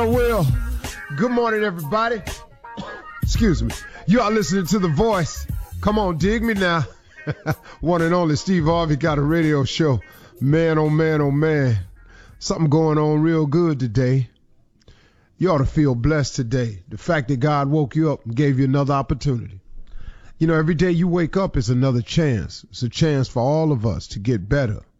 Well, good morning, everybody. Excuse me. You are listening to The Voice. Come on, dig me now. One and only Steve Harvey got a radio show. Man, oh man, oh man. Something going on real good today. You ought to feel blessed today. The fact that God woke you up and gave you another opportunity. You know, every day you wake up is another chance. It's a chance for all of us to get better,